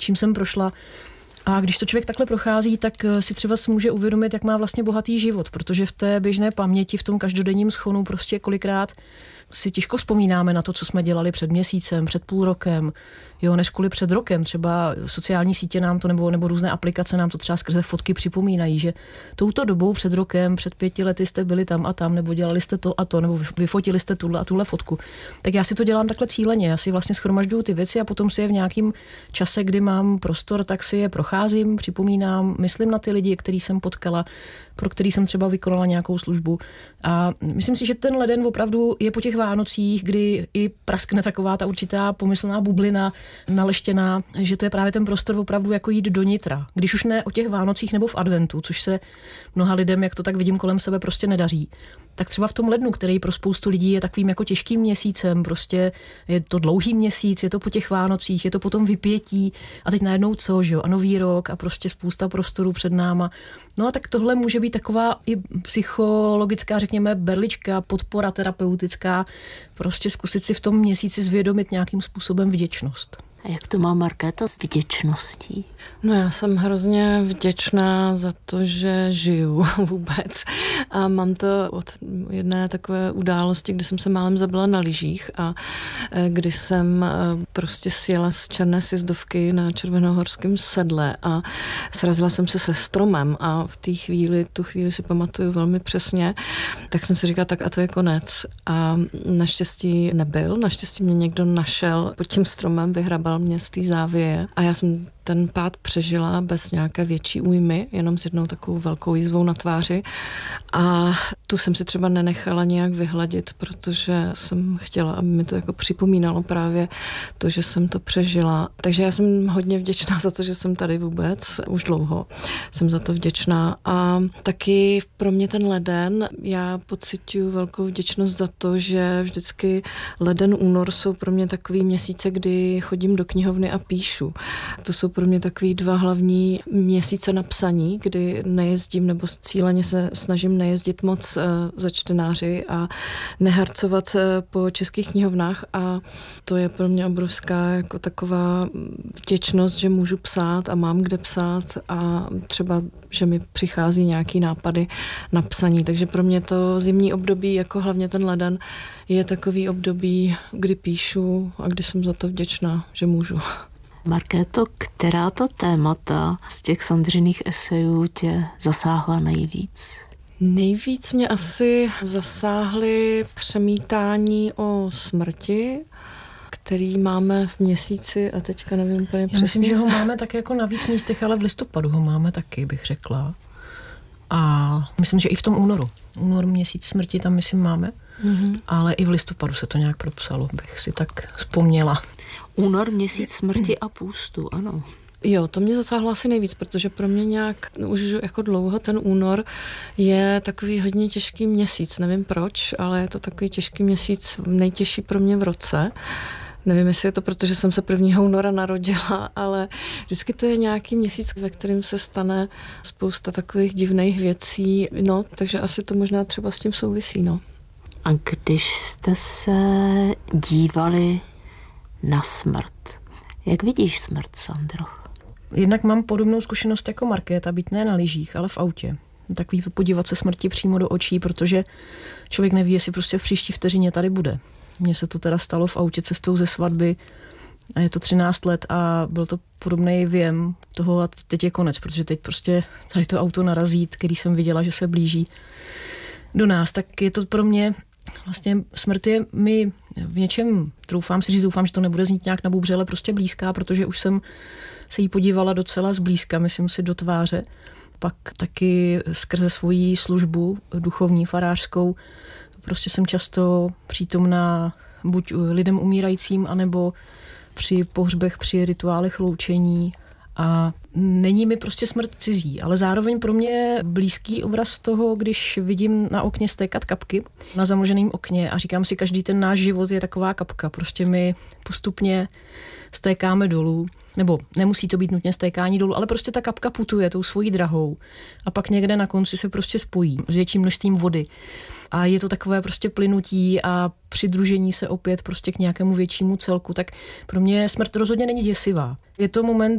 čím jsem prošla. A když to člověk takhle prochází, tak si třeba může uvědomit, jak má vlastně bohatý život, protože v té běžné paměti, v tom každodenním schonu prostě kolikrát si těžko vzpomínáme na to, co jsme dělali před měsícem, před půl rokem, než kvůli před rokem. Třeba sociální sítě nám to nebo různé aplikace nám to třeba skrze fotky připomínají, že touto dobou před rokem, před 5 lety jste byli tam a tam, nebo dělali jste to a to, nebo vyfotili jste tuhle a tuhle fotku. Tak já si to dělám takhle cíleně, já si vlastně shromažďuju ty věci a potom si je v nějakém čase, kdy mám prostor, tak si je procházím, připomínám, myslím na ty lidi, který jsem potkala, pro který jsem třeba vykonala nějakou službu. A myslím si, že ten leden opravdu je po těch Vánocích, kdy i praskne taková ta určitá pomyslná bublina naleštěná, že to je právě ten prostor opravdu jako jít do nitra. Když už ne o těch Vánocích nebo v adventu, což se mnoha lidem, jak to tak vidím kolem sebe, prostě nedaří. Tak třeba v tom lednu, který pro spoustu lidí je takovým jako těžkým měsícem, prostě je to dlouhý měsíc, je to po těch Vánocích, je to potom vypětí a teď najednou co, že jo, a nový rok a prostě spousta prostoru před náma. No a tak tohle může být taková i psychologická, řekněme, berlička, podpora terapeutická, prostě zkusit si v tom měsíci zvědomit nějakým způsobem vděčnost. A jak to má Markéta s vděčností? No já jsem hrozně vděčná za to, že žiju vůbec. A mám to od jedné takové události, kdy jsem se málem zabila na lyžích a kdy jsem prostě sjela z černé sjezdovky na červenohorském sedle a srazila jsem se se stromem a v té chvíli, tu chvíli si pamatuju velmi přesně, tak jsem si říkala, tak a to je konec. A naštěstí nebyl, naštěstí mě někdo našel pod tím stromem, vyhrabal mě z té závěje a já jsem ten pád přežila bez nějaké větší újmy, jenom s jednou takovou velkou jízvou na tváři a tu jsem si třeba nenechala nějak vyhladit, protože jsem chtěla, aby mi to jako připomínalo právě to, že jsem to přežila. Takže já jsem hodně vděčná za to, že jsem tady vůbec, už dlouho jsem za to vděčná a taky pro mě ten leden, já pociťuji velkou vděčnost za to, že vždycky leden, únor jsou pro mě takový měsíce, kdy chodím do knihovny a píšu. To jsou pro mě takový 2 hlavní měsíce na psaní, kdy nejezdím nebo cíleně se snažím nejezdit moc za čtenáři a neharcovat po českých knihovnách a to je pro mě obrovská jako taková vděčnost, že můžu psát a mám kde psát a třeba, že mi přichází nějaký nápady na psaní. Takže pro mě to zimní období, jako hlavně ten leden, je takový období, kdy píšu a kdy jsem za to vděčná, že můžu. Markéto, která to témata z těch Sandřiných esejů tě zasáhla nejvíc? Nejvíc mě asi zasáhly přemítání o smrti, který máme v měsíci a teďka nevím úplně přesně. Já myslím, že ho máme taky jako na víc místech, ale v listopadu ho máme taky, bych řekla. A myslím, že i v tom únoru. Únor, měsíc smrti tam myslím máme, ale i v listopadu se to nějak propsalo, bych si tak vzpomněla. Únor, měsíc smrti a půstu, ano. Jo, to mě zasáhlo asi nejvíc, protože pro mě nějak už jako dlouho ten únor je takový hodně těžký měsíc. Nevím proč, ale je to takový těžký měsíc, nejtěžší pro mě v roce. Nevím, jestli je to proto, že jsem se 1. února narodila, ale vždycky to je nějaký měsíc, ve kterém se stane spousta takových divných věcí. No, takže asi to možná třeba s tím souvisí, no. A když jste se dívali na smrt, jak vidíš smrt, Sandro? Jednak mám podobnou zkušenost jako Markéta, být ne na lyžích, ale v autě. Takový podívat se smrti přímo do očí, protože člověk neví, jestli prostě v příští vteřině tady bude. Mně se to teda stalo v autě cestou ze svatby a je to 13 let a byl to podobný věm toho a teď je konec, protože teď prostě tady to auto narazí, který jsem viděla, že se blíží do nás, tak je to pro mě vlastně smrt je mi v něčem, doufám, že to nebude znít nějak nabubře, ale prostě blízká, protože už jsem se jí podívala docela zblízka, myslím si, do tváře. Pak taky skrze svoji službu duchovní, farářskou, prostě jsem často přítomná buď lidem umírajícím, anebo při pohřbech, při rituálech loučení a není mi prostě smrt cizí, ale zároveň pro mě je blízký obraz toho, když vidím na okně stékat kapky na zamlženém okně a říkám si, každý ten náš život je taková kapka, prostě my postupně stékáme dolů, nebo nemusí to být nutně stékání dolů, ale prostě ta kapka putuje tou svojí drahou a pak někde na konci se prostě spojí s větším množstvím vody. A je to takové prostě plynutí a přidružení se opět prostě k nějakému většímu celku, tak pro mě smrt rozhodně není děsivá. Je to moment,